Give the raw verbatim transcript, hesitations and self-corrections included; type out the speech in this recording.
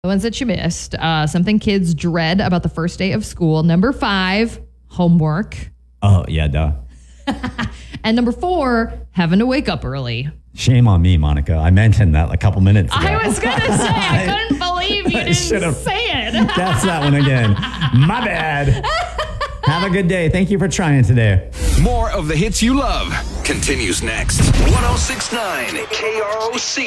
The ones that you missed. Uh, something kids dread about the first day of school. Number five, homework. Oh, yeah, duh. And number four, having to wake up early. Shame on me, Monica. I mentioned that a couple minutes ago. I was going to say, I couldn't believe you didn't say it. That's that one again. My bad. Have a good day. Thank you for trying today. More of the hits you love continues next. one oh six point nine K R O C.